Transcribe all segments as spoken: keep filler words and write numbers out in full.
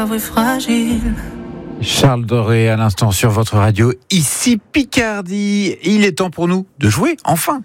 fragile. Charles Doré à l'instant sur votre radio, ici Picardie. Il est temps pour nous de jouer, enfin.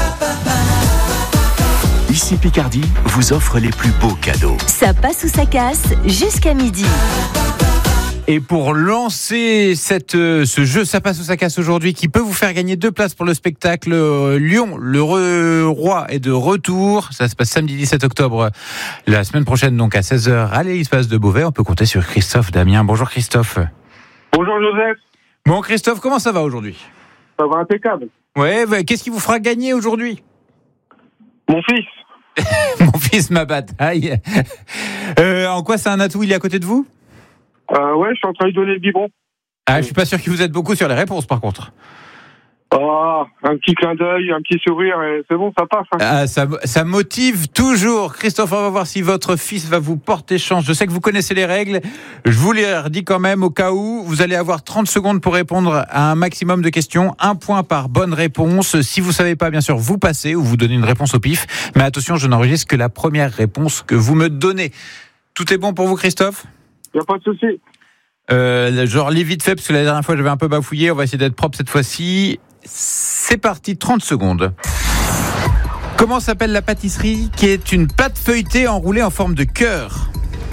Ici Picardie vous offre les plus beaux cadeaux. Ça passe ou ça casse jusqu'à midi. Et pour lancer cette, euh, ce jeu Ça passe ou ça casse aujourd'hui, qui peut vous faire gagner deux places pour le spectacle euh, Lyon, le re- roi est de retour. Ça se passe samedi dix-sept octobre, la semaine prochaine, donc à seize heures à l'Espace de Beauvais. On peut compter sur Christophe Damien. Bonjour Christophe. Bonjour Joseph. Bon Christophe, comment ça va aujourd'hui ? Ça va impeccable. Ouais, bah, qu'est-ce qui vous fera gagner aujourd'hui ? Mon fils. Mon fils, ma bataille. Euh, en quoi c'est un atout ? Il est à côté de vous ? Euh, ouais, je suis en train de lui donner le biberon. Ah, je suis pas sûr qu'il vous aide beaucoup sur les réponses, par contre. Ah, un petit clin d'œil, un petit sourire, et c'est bon, ça passe. Hein. Ah, ça, ça motive toujours. Christophe, on va voir si votre fils va vous porter chance. Je sais que vous connaissez les règles. Je vous les redis quand même au cas où. Vous allez avoir trente secondes pour répondre à un maximum de questions. Un point par bonne réponse. Si vous savez pas, bien sûr, vous passez ou vous donnez une réponse au pif. Mais attention, je n'enregistre que la première réponse que vous me donnez. Tout est bon pour vous, Christophe ? Y a pas de souci. Euh, genre, lis vite fait, parce que la dernière fois, j'avais un peu bafouillé. On va essayer d'être propre cette fois-ci. C'est parti, trente secondes. Comment s'appelle la pâtisserie qui est une pâte feuilletée enroulée en forme de cœur ?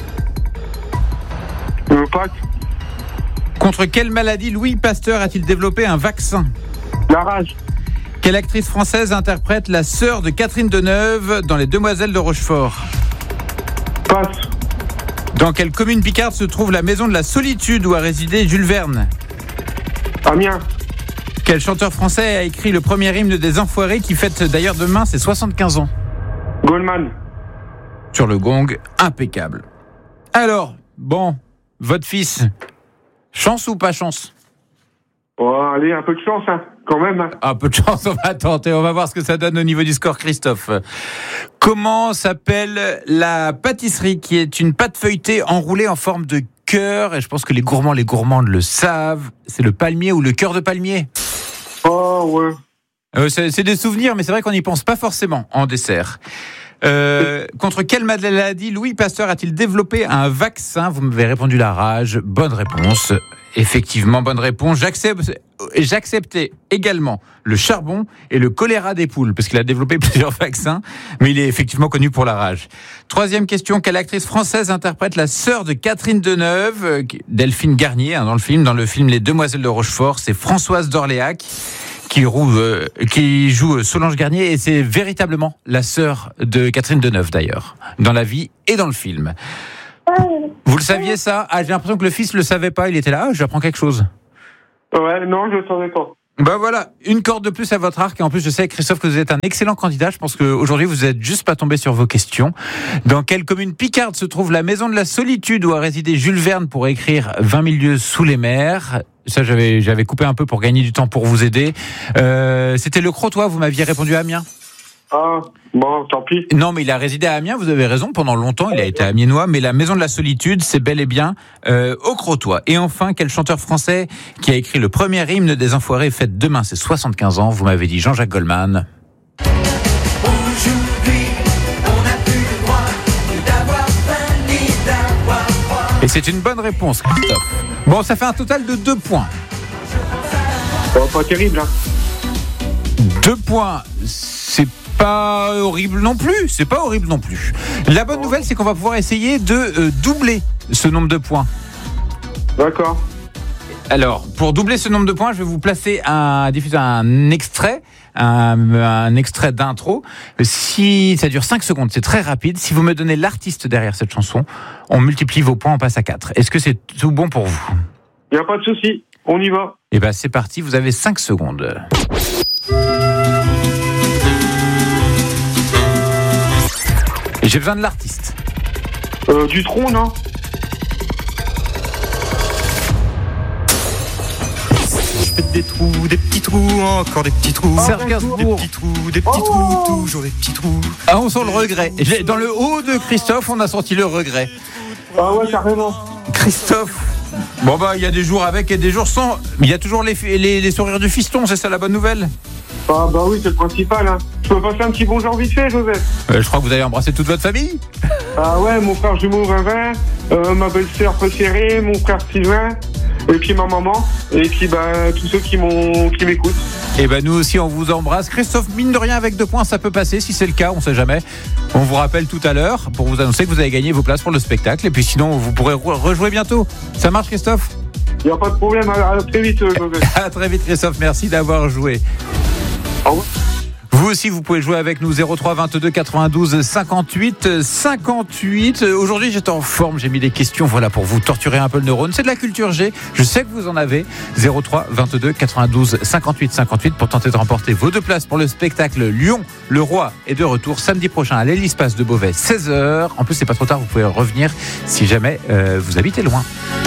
Le pack. Contre quelle maladie Louis Pasteur a-t-il développé un vaccin ? La rage. Quelle actrice française interprète la sœur de Catherine Deneuve dans Les Demoiselles de Rochefort ? Passe. Dans quelle commune picarde se trouve la maison de la solitude où a résidé Jules Verne ? Amiens. Quel chanteur français a écrit le premier hymne des Enfoirés qui fête d'ailleurs demain ses soixante-quinze ans ? Goldman. Sur le gong, impeccable. Alors, bon, votre fils, chance ou pas chance ? Oh, allez, un peu de chance, hein, quand même. Hein. Un peu de chance, on va tenter, on va voir ce que ça donne au niveau du score, Christophe. Comment s'appelle la pâtisserie qui est une pâte feuilletée enroulée en forme de cœur ? Et je pense que les gourmands, les gourmandes le savent. C'est le palmier ou le cœur de palmier ? Oh, ouais. Euh, c'est, c'est des souvenirs, mais c'est vrai qu'on n'y pense pas forcément en dessert. Euh, contre quelle maladie Louis Pasteur a-t-il développé un vaccin ? Vous m'avez répondu la rage. Bonne réponse. Effectivement, bonne réponse. J'accepte, j'acceptais également le charbon et le choléra des poules, parce qu'il a développé plusieurs vaccins, mais il est effectivement connu pour la rage. Troisième question, quelle actrice française interprète la sœur de Catherine Deneuve, Delphine Garnier, hein, dans le film, dans le film Les Demoiselles de Rochefort, c'est Françoise d'Orléac qui, roule, euh, qui joue Solange Garnier, et c'est véritablement la sœur de Catherine Deneuve d'ailleurs, dans la vie et dans le film. Vous le saviez ça ? Ah, j'ai l'impression que le fils le savait pas, il était là, ah, j'apprends quelque chose. Ouais, non, je le savais pas. Ben voilà, une corde de plus à votre arc, et en plus je sais, Christophe, que vous êtes un excellent candidat. Je pense qu'aujourd'hui vous êtes juste pas tombé sur vos questions. Dans quelle commune picarde se trouve la maison de la solitude où a résidé Jules Verne pour écrire vingt mille lieues sous les mers ? Ça, j'avais, j'avais coupé un peu pour gagner du temps pour vous aider. Euh, c'était le Crotoy, vous m'aviez répondu à Amiens. Ah, bon, tant pis. Non, mais il a résidé à Amiens, vous avez raison, pendant longtemps, il a été amiénois, mais la maison de la solitude, c'est bel et bien euh, au Crotoy. Et enfin, quel chanteur français qui a écrit le premier hymne des Enfoirés fête demain ses soixante-quinze ans ? Vous m'avez dit Jean-Jacques Goldman. Aujourd'hui, on n'a plus le droit d'avoir faim ni d'avoir froid. Et c'est une bonne réponse, Christophe. Bon, ça fait un total de deux points. Oh, pas terrible, hein. Deux points, c'est pas horrible non plus, c'est pas horrible non plus. La bonne nouvelle, c'est qu'on va pouvoir essayer de euh, doubler ce nombre de points. D'accord. Alors, pour doubler ce nombre de points, je vais vous placer un, diffuser un extrait, un, un extrait d'intro. Si ça dure cinq secondes, c'est très rapide. Si vous me donnez l'artiste derrière cette chanson, on multiplie vos points, on passe à quatre. Est-ce que c'est tout bon pour vous ? Y a pas de souci, on y va. Eh ben, c'est parti, vous avez cinq secondes. Et j'ai besoin de l'artiste. Euh, du tronc, non ? Je fais des trous, des petits trous, encore des petits trous. Serge Gainsbourg. Des petits trous, des petits Oh. trous, toujours des petits trous. Ah, on sent le regret. J'ai- Dans le haut de Christophe, on a senti le regret. Ah ouais, carrément. Christophe. Bon bah, il y a des jours avec et des jours sans. Mais il y a toujours les, les, les sourires du fiston, c'est ça la bonne nouvelle ? Ah bah oui, c'est le principal, hein. Je peux passer un petit bonjour vite fait, Joseph ? euh, Je crois que vous allez embrasser toute votre famille. Ah ouais, mon frère jumeau Vinvin, euh, ma belle-sœur préférée, mon frère Sylvain, et puis ma maman, et puis bah, tous ceux qui, m'ont, qui m'écoutent. Et ben nous aussi on vous embrasse. Christophe, mine de rien avec deux points ça peut passer, si c'est le cas, on sait jamais. On vous rappelle tout à l'heure pour vous annoncer que vous avez gagné vos places pour le spectacle. Et puis sinon vous pourrez re- rejouer bientôt. Ça marche Christophe? Il n'y a pas de problème, à, à très vite, Joseph. À très vite Christophe, merci d'avoir joué. Au revoir. Vous aussi, vous pouvez jouer avec nous zéro trois vingt-deux quatre-vingt-douze cinquante-huit cinquante-huit. Aujourd'hui, j'étais en forme, j'ai mis des questions voilà, pour vous torturer un peu le neurone. C'est de la culture G, je sais que vous en avez. zéro trois vingt-deux quatre-vingt-douze cinquante-huit cinquante-huit pour tenter de remporter vos deux places pour le spectacle Lyon, le Roi est de retour samedi prochain à l'Hélice Passe de Beauvais, seize heures. En plus, c'est pas trop tard, vous pouvez revenir si jamais euh, vous habitez loin.